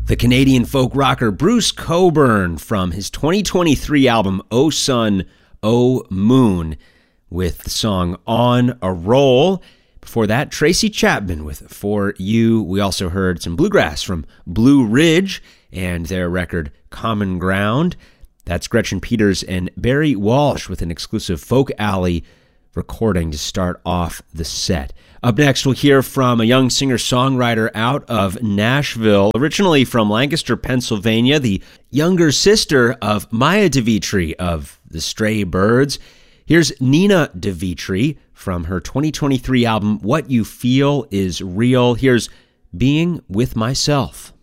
The Canadian folk rocker Bruce Cockburn from his 2023 album Oh Sun, Oh Moon with the song On a Roll. Before that, Tracy Chapman with For You. We also heard some bluegrass from Blue Ridge and their record Common Ground. That's Gretchen Peters and Barry Walsh with an exclusive Folk Alley recording to start off the set. Up next, we'll hear from a young singer-songwriter out of Nashville, originally from Lancaster, Pennsylvania, the younger sister of Maya DeVitri of The Stray Birds. Here's Nina DeVitri from her 2023 album, What You Feel Is Real. Here's Being With Myself.